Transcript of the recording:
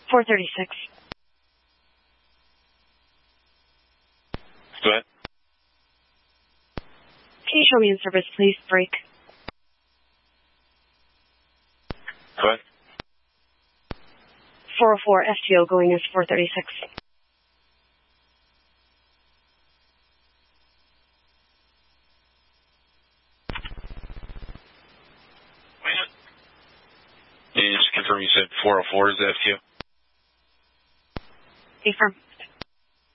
436. Go ahead. Can you show me in service, please? Break. Go ahead. 404 FTO going is 436. Can you just confirm you said 404 is the FTO? Affirm.